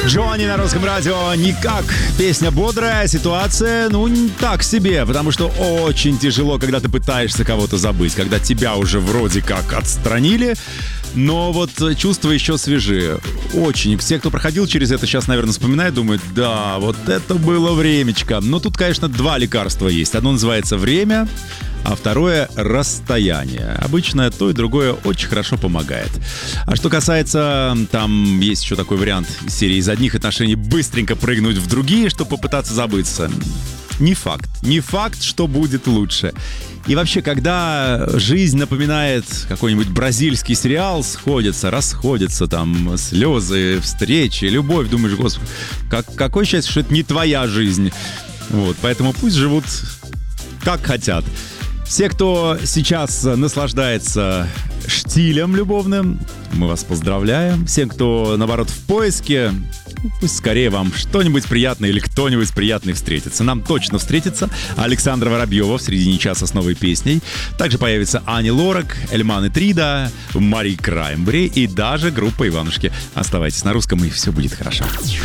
Джонни на русском радио никак. Песня бодрая, ситуация, так себе, потому что очень тяжело, когда ты пытаешься кого-то забыть, когда тебя уже вроде как отстранили, но вот чувства еще свежие. Очень. Все, кто проходил через это, сейчас, наверное, вспоминают, думают, да, вот это было времечко. Но тут, конечно, два лекарства есть. Одно называется время, а второе — расстояние. Обычно то и другое очень хорошо помогает. А что касается, там есть еще такой вариант из серии из одних отношений быстренько прыгнуть в другие, чтобы попытаться забыться. Не факт. Не факт, что будет лучше. И вообще, когда жизнь напоминает какой-нибудь бразильский сериал, сходятся, расходятся, там, слезы, встречи, любовь, думаешь, господи, какое счастье, что это не твоя жизнь. Вот, поэтому пусть живут как хотят. Все, кто сейчас наслаждается штилем любовным, мы вас поздравляем. Все, кто, наоборот, в поиске, пусть скорее вам что-нибудь приятное или кто-нибудь приятный встретится. Нам точно встретится Александра Воробьева в середине часа с новой песней. Также появится Ани Лорак, Эльман Трида, Мари Краймбри и даже группа Иванушки. Оставайтесь на русском, и все будет хорошо.